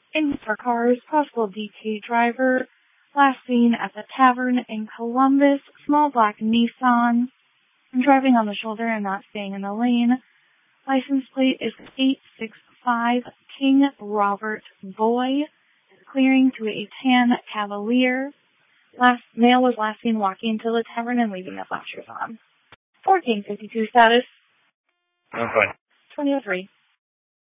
In for cars, possible DK driver, last seen at the tavern in Columbus, small black Nissan, driving on the shoulder and not staying in the lane. License plate is 865 King Robert Boy, clearing to a tan Cavalier. Male was last seen walking to the tavern and leaving the flashers on. 1452 status. I'm fine. 2003.